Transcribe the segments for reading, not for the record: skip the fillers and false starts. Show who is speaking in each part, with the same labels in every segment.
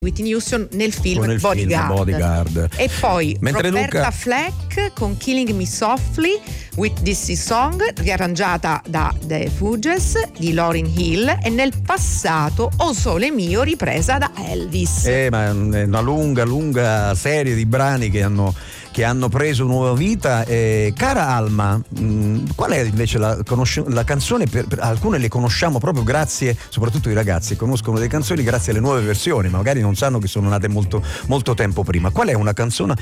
Speaker 1: Whitney Houston nel film
Speaker 2: Nel
Speaker 1: Bodyguard.
Speaker 2: film Bodyguard.
Speaker 1: E poi
Speaker 2: Mentre
Speaker 1: Roberta
Speaker 2: Luca...
Speaker 1: Fleck con Killing Me Softly with This Is Song, riarrangiata da The Fugees di Lauryn Hill, e nel passato O Sole Mio, ripresa da Elvis.
Speaker 2: Ma è una lunga serie di brani che hanno preso nuova vita. Cara Alma, qual è invece la canzone? Per alcune le conosciamo proprio grazie, soprattutto i ragazzi conoscono le canzoni grazie alle nuove versioni, ma magari non sanno che sono nate molto, molto tempo prima. Qual è una canzone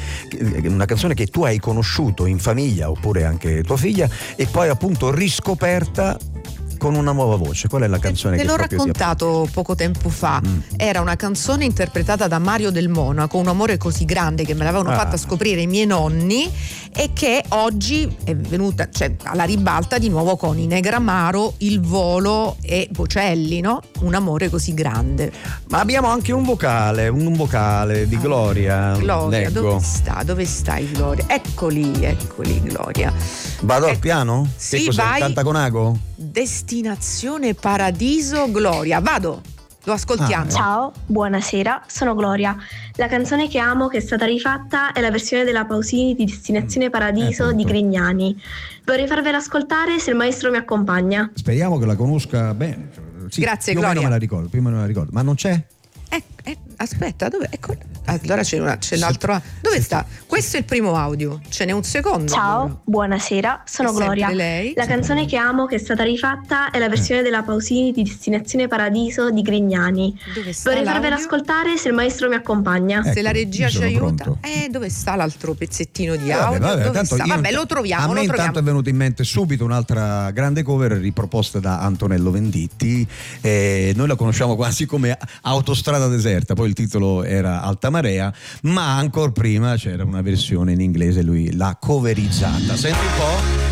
Speaker 2: che tu hai conosciuto in famiglia, oppure anche tua figlia, e poi appunto riscoperta con una nuova voce? Qual è la canzone
Speaker 1: Te
Speaker 2: che
Speaker 1: l'ho
Speaker 2: proprio
Speaker 1: raccontato poco tempo fa. Era una canzone interpretata da Mario Del Monaco, Un amore così grande, che me l'avevano fatta scoprire i miei nonni, e che oggi è venuta, cioè, alla ribalta di nuovo con i Negramaro, Il Volo e Bocelli, no? Un amore così grande.
Speaker 2: Ma abbiamo anche un vocale di Gloria.
Speaker 1: Gloria,
Speaker 2: Leggo.
Speaker 1: dove stai Gloria? Eccoli Gloria.
Speaker 2: Vado al piano?
Speaker 1: Sì,
Speaker 2: che cos'è?
Speaker 1: vai.
Speaker 2: Canta con Ago?
Speaker 1: Destinazione Paradiso, Gloria. Vado, lo ascoltiamo.
Speaker 3: Ciao, buonasera, sono Gloria. La canzone che amo, che è stata rifatta, è la versione della Pausini di Destinazione Paradiso di Grignani. Vorrei farvela ascoltare se il maestro mi accompagna.
Speaker 2: Speriamo che la conosca bene. Sì,
Speaker 1: Grazie,
Speaker 2: più o meno
Speaker 1: Gloria.
Speaker 2: più o meno me la ricordo. Ma non c'è?
Speaker 1: Aspetta, dove? Ecco. Allora c'è l'altro. Dove sta? Questo è il primo audio. Ce n'è un secondo.
Speaker 3: Ciao,
Speaker 1: allora.
Speaker 3: buonasera, sono
Speaker 1: È sempre
Speaker 3: Gloria.
Speaker 1: lei?
Speaker 3: La canzone che amo, che è stata rifatta, è la versione della Pausini di Destinazione Paradiso di Grignani.
Speaker 1: Dove sta
Speaker 3: Vorrei farvela
Speaker 1: l'audio?
Speaker 3: ascoltare se il maestro mi accompagna.
Speaker 1: Se la regia
Speaker 2: io
Speaker 1: ci
Speaker 2: sono
Speaker 1: aiuta.
Speaker 2: pronto.
Speaker 1: Dove sta l'altro pezzettino di audio? Dove
Speaker 2: tanto
Speaker 1: sta?
Speaker 2: io-
Speaker 1: Vabbè, lo troviamo.
Speaker 2: A me intanto è venuta in mente subito un'altra grande cover riproposta da Antonello Venditti. Noi la conosciamo quasi come Autostrada deserta, poi il titolo era Alta Marea, ma ancora prima c'era una versione in inglese, lui l'ha coverizzata. Senti un po'.